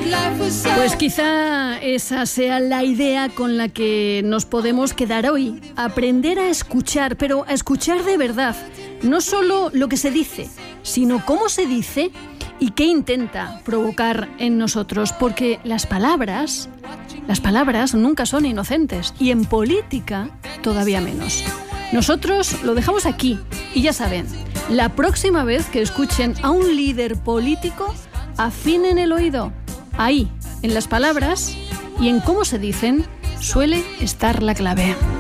Pues quizá esa sea la idea con la que nos podemos quedar hoy. Aprender a escuchar, pero a escuchar de verdad. No solo lo que se dice, sino cómo se dice y qué intenta provocar en nosotros. Porque las palabras nunca son inocentes. Y en política todavía menos. Nosotros lo dejamos aquí. Y ya saben, la próxima vez que escuchen a un líder político, afinen el oído. Ahí, en las palabras y en cómo se dicen, suele estar la clave.